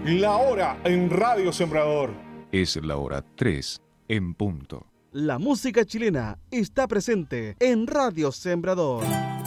La hora en Radio Sembrador. Es la hora 3 en punto. La música chilena está presente en Radio Sembrador.